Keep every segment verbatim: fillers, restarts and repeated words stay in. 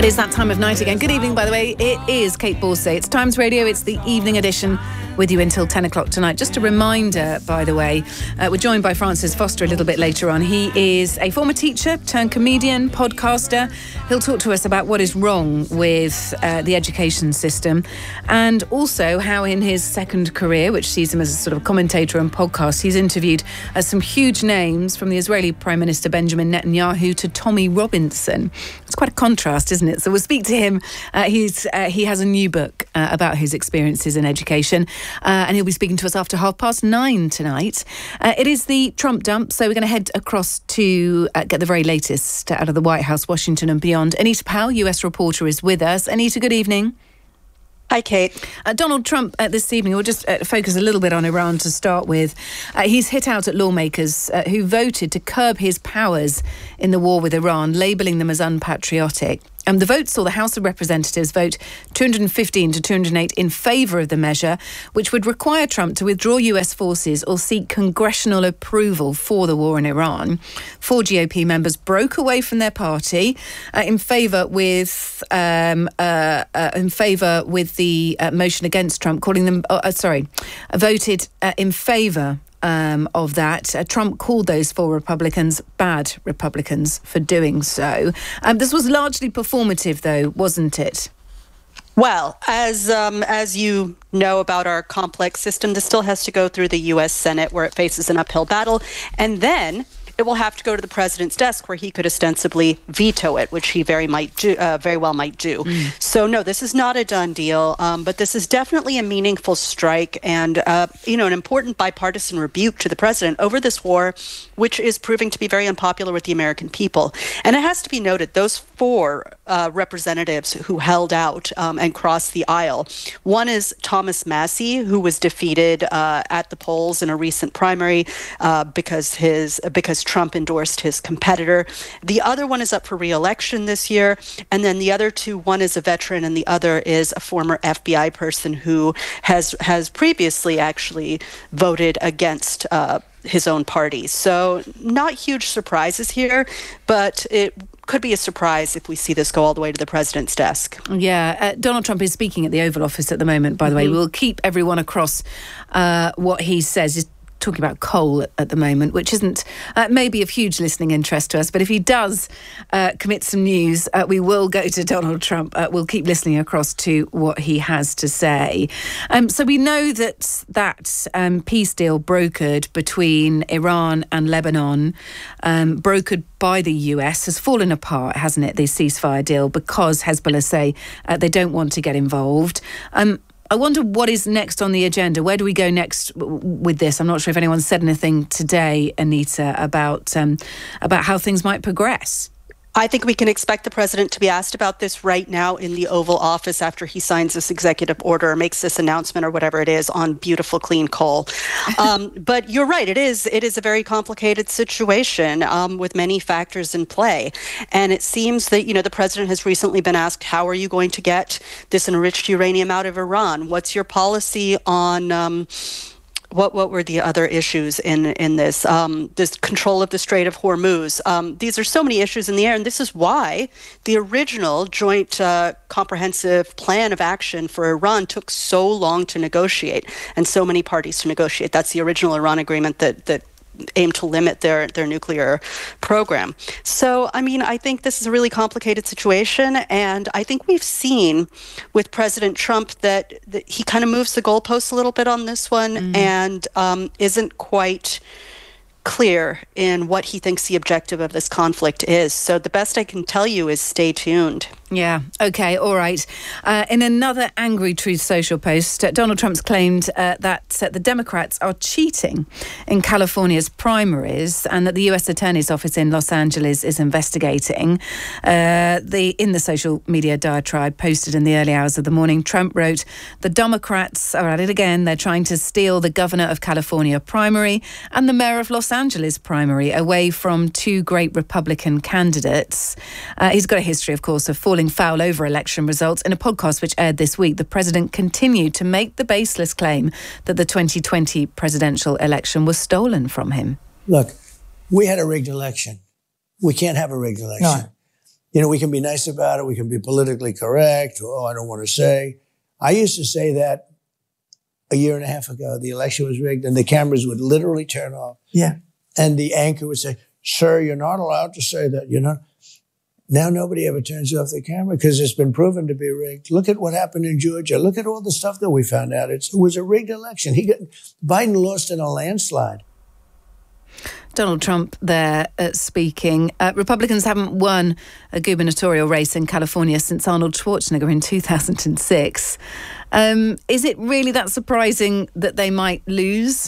It is that time of night again. Good evening, by the way. It is Kate Borsay. It's Times Radio. It's the evening edition with you until ten o'clock tonight. Just a reminder, by the way, uh, we're joined by Francis Foster a little bit later on. He is a former teacher turned comedian, podcaster. He'll talk to us about what is wrong with uh, the education system and also how in his second career, which sees him as a sort of commentator and podcast, he's interviewed uh, some huge names from the Israeli Prime Minister Benjamin Netanyahu to Tommy Robinson. It's quite a contrast, isn't it? So we'll speak to him. Uh, he's uh, he has a new book uh, about his experiences in education. Uh, and he'll be speaking to us after half past nine tonight. Uh, it is the Trump dump, so we're going to head across to uh, get the very latest out of the White House, Washington and beyond. Anita Powell, U S reporter, is with us. Anita, good evening. Hi, Kate. Uh, Donald Trump uh, this evening, we'll just uh, focus a little bit on Iran to start with. Uh, he's hit out at lawmakers uh, who voted to curb his powers in the war with Iran, labelling them as unpatriotic. Um, the vote saw the House of Representatives vote two hundred fifteen to two hundred eight in favour of the measure, which would require Trump to withdraw U S forces or seek congressional approval for the war in Iran. Four G O P members broke away from their party uh, in favour with um, uh, uh, in favour with the uh, motion against Trump, calling them uh, sorry, voted uh, in favour. Um, of that. Uh, Trump called those four Republicans bad Republicans for doing so. Um, this was largely performative, though, wasn't it? Well, as um, as you know about our complex system, this still has to go through the U S Senate, where it faces an uphill battle, and then it will have to go to the president's desk, where he could ostensibly veto it, which he very might do, uh, very well might do. Mm. So, no, this is not a done deal, um, but this is definitely a meaningful strike and, uh, you know, an important bipartisan rebuke to the president over this war, which is proving to be very unpopular with the American people. And it has to be noted, those four uh, representatives who held out um, and crossed the aisle, one is Thomas Massie, who was defeated uh, at the polls in a recent primary uh, because his because Trump endorsed his competitor. The other one is up for re-election this year. And then the other two, one is a veteran and the other is a former F B I person who has has previously actually voted against uh, his own party. So not huge surprises here, but it could be a surprise if we see this go all the way to the president's desk. Yeah, uh, Donald Trump is speaking at the Oval Office at the moment, by the mm-hmm. way. We'll keep everyone across uh, what he says. He's talking about coal at, at the moment, which isn't uh, maybe of huge listening interest to us, but if he does uh, commit some news, uh, we will go to Donald Trump. Uh, we'll keep listening across to what he has to say. Um, so we know that that um, peace deal brokered between Iran and Lebanon, um, brokered by the U S, has fallen apart, hasn't it, the ceasefire deal, because Hezbollah say uh, they don't want to get involved. Um, I wonder what is next on the agenda. Where do we go next with this? I'm not sure if anyone's said anything today, Anita, about um, about how things might progress. I think we can expect the president to be asked about this right now in the Oval Office after he signs this executive order or makes this announcement or whatever it is on beautiful, clean coal. Um, but you're right. It is it is a very complicated situation um, with many factors in play. And it seems that, you know, the president has recently been asked, how are you going to get this enriched uranium out of Iran? What's your policy on... Um, What what were the other issues in in this? Um, this control of the Strait of Hormuz. Um, these are so many issues in the air, and this is why the original joint uh, comprehensive plan of action for Iran took so long to negotiate, and so many parties to negotiate. That's the original Iran agreement that that aim to limit their, their nuclear program. So, I mean, I think this is a really complicated situation, and I think we've seen with President Trump that, that he kind of moves the goalposts a little bit on this one mm. and um, isn't quite clear in what he thinks the objective of this conflict is. So the best I can tell you is stay tuned. Yeah, OK, all right. Uh, in another angry Truth Social post, uh, Donald Trump's claimed uh, that uh, the Democrats are cheating in California's primaries and that the U S Attorney's Office in Los Angeles is investigating. Uh, the in the social media diatribe posted in the early hours of the morning, Trump wrote, "The Democrats are at it again. They're trying to steal the governor of California primary and the mayor of Los Angeles primary away from two great Republican candidates." Uh, he's got a history, of course, of falling foul over election results. In a podcast which aired this week, the president continued to make the baseless claim that the twenty twenty presidential election was stolen from him. Look, we had a rigged election. We can't have a rigged election. No. you know, we can be nice about it. We can be politically correct. Oh, I don't want to say. I used to say that a year and a half ago. The election was rigged, and the cameras would literally turn off. Yeah. And the anchor would say, sir, you're not allowed to say that. You're not. Now nobody ever turns off the camera because it's been proven to be rigged. Look at what happened in Georgia. Look at all the stuff that we found out. It's, it was a rigged election. He got, Biden lost in a landslide. Donald Trump there uh, speaking. Uh, Republicans haven't won a gubernatorial race in California since Arnold Schwarzenegger in two thousand six. Um, is it really that surprising that they might lose?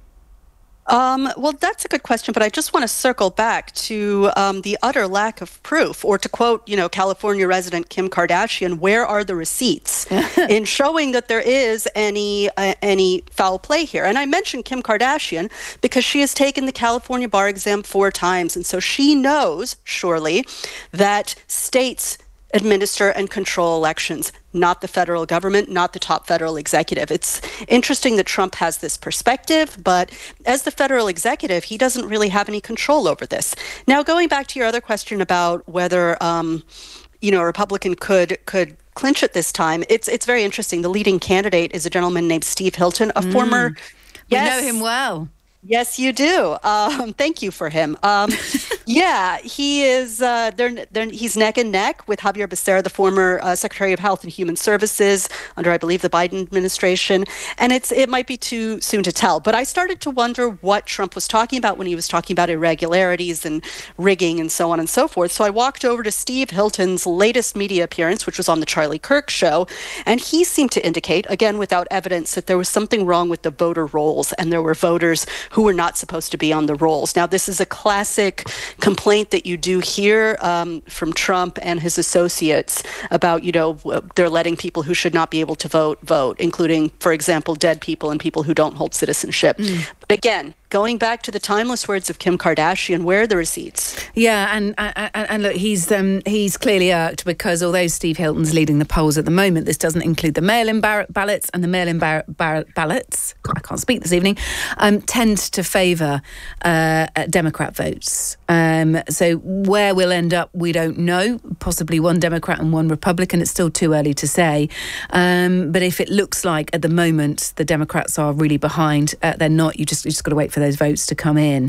Um, well, that's a good question, but I just want to circle back to um, the utter lack of proof, or to quote, you know, California resident Kim Kardashian, where are the receipts in showing that there is any uh, any foul play here? And I mentioned Kim Kardashian because she has taken the California bar exam four times, and so she knows, surely, that states administer and control elections, not the federal government, not the top federal executive. It's interesting that Trump has this perspective, but as the federal executive, he doesn't really have any control over this. Now, going back to your other question about whether, um, you know, a Republican could could clinch it this time, it's it's very interesting. The leading candidate is a gentleman named Steve Hilton, a mm. former. We yes, know him well. Yes, you do. Um, thank you for him. Um, yeah, he is. Uh, they're, they're, he's neck and neck with Javier Becerra, the former uh, Secretary of Health and Human Services under, I believe, the Biden administration. And it's it might be too soon to tell. But I started to wonder what Trump was talking about when he was talking about irregularities and rigging and so on and so forth. So I walked over to Steve Hilton's latest media appearance, which was on the Charlie Kirk show, and he seemed to indicate, again, without evidence, that there was something wrong with the voter rolls, and there were voters who were not supposed to be on the rolls. Now, this is a classic complaint that you do hear um, from Trump and his associates about, you know, they're letting people who should not be able to vote, vote, including, for example, dead people and people who don't hold citizenship. Mm. But again, going back to the timeless words of Kim Kardashian, where are the receipts? Yeah, and and, and look, he's um, he's clearly irked because although Steve Hilton's leading the polls at the moment, this doesn't include the mail-in bar- ballots, and the mail-in bar- bar- ballots, I can't speak this evening, um, tend to favour uh, Democrat votes. Um, so where we'll end up, we don't know. Possibly one Democrat and one Republican. It's still too early to say. Um, but if it looks like at the moment the Democrats are really behind, uh, they're not. You just you just got to wait for those votes to come in.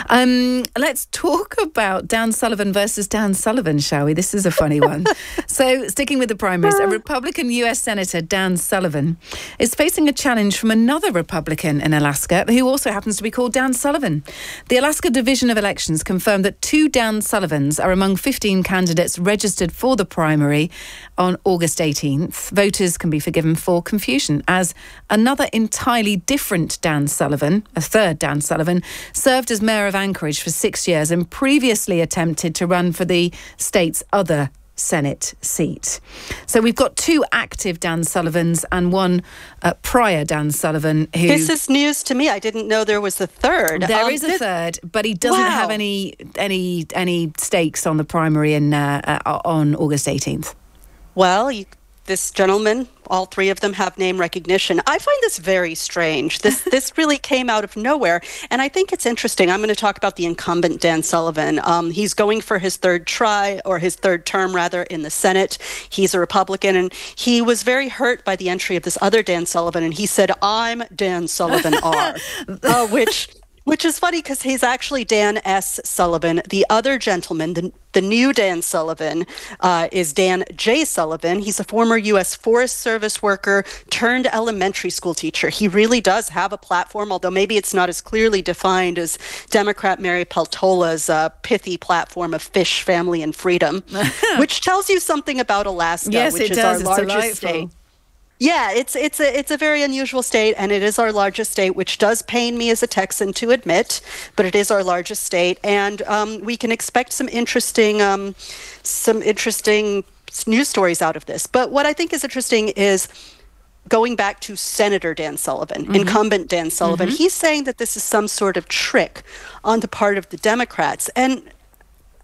Um, let's talk about Dan Sullivan versus Dan Sullivan, shall we? This is a funny one. So, sticking with the primaries, a Republican U S Senator, Dan Sullivan, is facing a challenge from another Republican in Alaska who also happens to be called Dan Sullivan. The Alaska Division of Elections confirmed that two Dan Sullivans are among fifteen candidates registered for the primary on August eighteenth. Voters can be forgiven for confusion, as another entirely different Dan Sullivan, a third Dan Sullivan, served as mayor of Anchorage for six years and previously attempted to run for the state's other Senate seat. So we've got two active Dan Sullivans and one uh, prior Dan Sullivan who... This is news to me. I didn't know there was a third. There um, is a this... third, but he doesn't wow. have any any any stakes on the primary in uh, uh, on August eighteenth. Well, you, this gentleman, all three of them have name recognition. I find this very strange. This this really came out of nowhere. And I think it's interesting. I'm going to talk about the incumbent Dan Sullivan. Um, he's going for his third try, or his third term, rather, in the Senate. He's a Republican, and he was very hurt by the entry of this other Dan Sullivan. And he said, I'm Dan Sullivan R, uh, which... Which is funny because he's actually Dan S. Sullivan. The other gentleman, the, the new Dan Sullivan, uh, is Dan J. Sullivan. He's a former U S Forest Service worker turned elementary school teacher. He really does have a platform, although maybe it's not as clearly defined as Democrat Mary Peltola's uh, pithy platform of fish, family, and freedom, which tells you something about Alaska, yes, which it is does. our It's largest delightful. state. Yeah, it's it's a it's a very unusual state, and it is our largest state, which does pain me as a Texan to admit, but it is our largest state, and um, we can expect some interesting um, some interesting news stories out of this. But what I think is interesting is going back to Senator Dan Sullivan, mm-hmm. incumbent Dan Sullivan. Mm-hmm. He's saying that this is some sort of trick on the part of the Democrats, and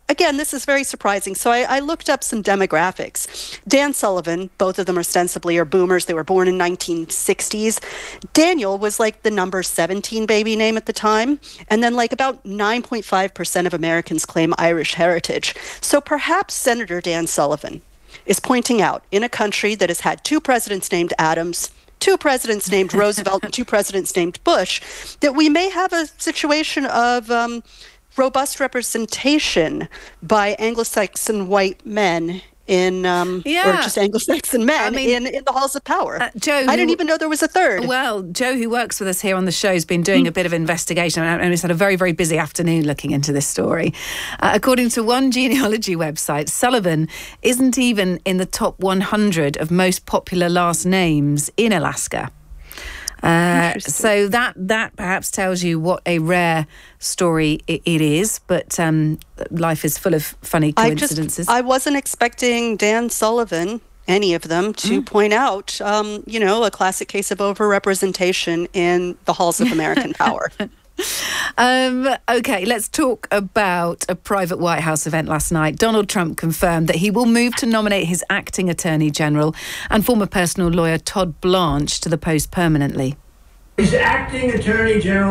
again, this is very surprising. So I, I looked up some demographics. Dan Sullivan, both of them ostensibly are boomers. They were born in nineteen sixties. Daniel was like the number seventeen baby name at the time. And then like about nine point five percent of Americans claim Irish heritage. So perhaps Senator Dan Sullivan is pointing out in a country that has had two presidents named Adams, two presidents named Roosevelt, and two presidents named Bush, that we may have a situation of um, robust representation by Anglo-Saxon white men in, um, yeah. or just Anglo-Saxon men I mean, in, in the halls of power. Uh, Joe, I didn't even know there was a third. Well, Joe, who works with us here on the show, has been doing mm. a bit of investigation, and he's had a very, very busy afternoon looking into this story. Uh, according to one genealogy website, Sullivan isn't even in the top one hundred of most popular last names in Alaska. Uh, so that that perhaps tells you what a rare story it, it is, but um, life is full of funny coincidences. I, just, I wasn't expecting Dan Sullivan, any of them, to mm. point out, um, you know, a classic case of overrepresentation in the halls of American power. Um, okay, let's talk about a private White House event last night. Donald Trump confirmed that he will move to nominate his acting Attorney General and former personal lawyer Todd Blanche to the post permanently. His acting Attorney General